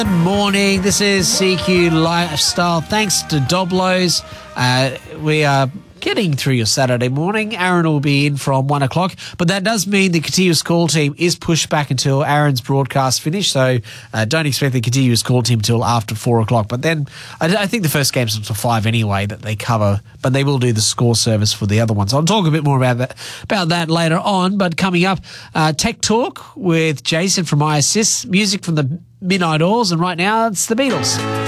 Good morning. This is CQ Lifestyle. Thanks to Doblos. We are getting through your Saturday morning. Aaron will be in from 1 o'clock, but that does mean the Continuous Call team is pushed back until Aaron's broadcast finish, so don't expect the Continuous Call team until after 4 o'clock. But then I think the first game's until 5 anyway that they cover, but they will do the score service for the other ones. I'll talk a bit more about that later on, but coming up, Tech Talk with Jason from iAssist, music from the Midnight Oils, and right now it's the Beatles.